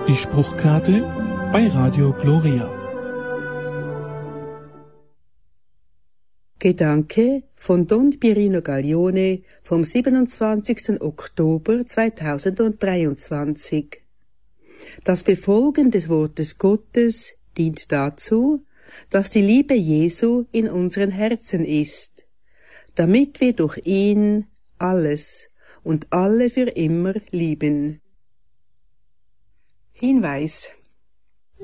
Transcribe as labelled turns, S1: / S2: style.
S1: Die Spruchkarte bei Radio Gloria.
S2: Gedanke von Don Pierino Gaglione vom 27. Oktober 2023. Das Befolgen des Wortes Gottes dient dazu, dass die Liebe Jesu in unseren Herzen ist, damit wir durch ihn alles und alle für immer lieben. Hinweis: